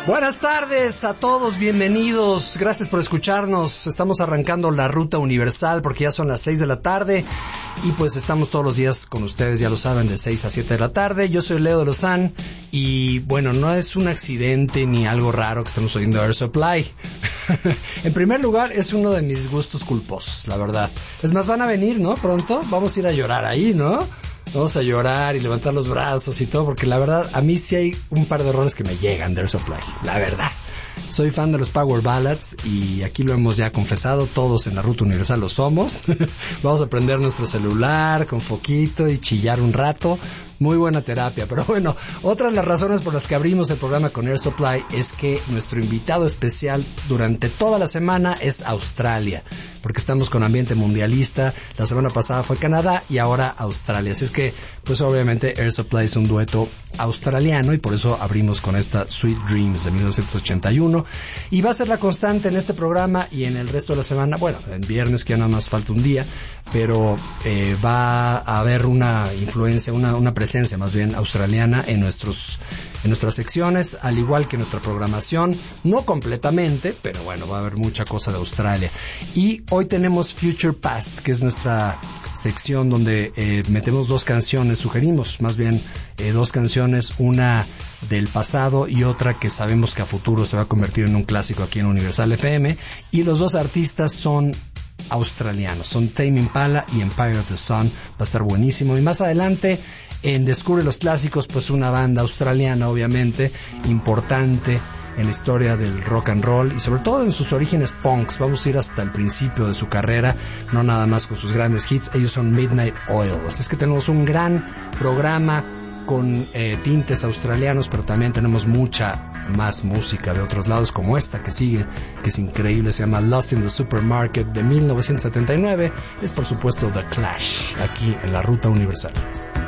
Buenas tardes a todos, bienvenidos, gracias por escucharnos. Estamos arrancando la ruta universal porque ya son las 6 de la tarde y pues estamos todos los días con ustedes, ya lo saben, de 6 a 7 de la tarde. Yo soy Leo de Lozán y bueno, no es un accidente ni algo raro que estemos oyendo Air Supply. En primer lugar, es uno de mis gustos culposos, la verdad. Es más, van a venir, ¿no? Pronto vamos a ir a llorar ahí, ¿no? Vamos a llorar y levantar los brazos y todo, porque la verdad, a mí sí hay un par de errores que me llegan de Air Supply, la verdad. Soy fan de los Power Ballads y aquí lo hemos ya confesado, todos en la Ruta Universal lo somos. Vamos a prender nuestro celular con foquito y chillar un rato. Muy buena terapia, pero bueno, otra de las razones por las que abrimos el programa con Air Supply es que nuestro invitado especial durante toda la semana es Australia, porque estamos con ambiente mundialista. La semana pasada fue Canadá y ahora Australia, así es que pues obviamente Air Supply es un dueto australiano y por eso abrimos con esta Sweet Dreams de 1981 y va a ser la constante en este programa y en el resto de la semana. Bueno, en viernes que ya nada más falta un día, pero va a haber una influencia, una presencia más bien australiana en nuestras secciones, al igual que nuestra programación, no completamente, pero bueno, va a haber mucha cosa de Australia. Y hoy tenemos Future Past, que es nuestra sección donde metemos dos canciones, sugerimos más bien dos canciones, una del pasado y otra que sabemos que a futuro se va a convertir en un clásico aquí en Universal FM, y los dos artistas son australianos, son Tame Impala y Empire of the Sun. Va a estar buenísimo. Y más adelante en Descubre los Clásicos, pues una banda australiana obviamente importante en la historia del rock and roll y sobre todo en sus orígenes punks. Vamos a ir hasta el principio de su carrera, no nada más con sus grandes hits. Ellos son Midnight Oil. Así es que tenemos un gran programa con tintes australianos, pero también tenemos mucha más música de otros lados, como esta que sigue, que es increíble, se llama Lost in the Supermarket de 1979. Es por supuesto The Clash, aquí en la Ruta Universal.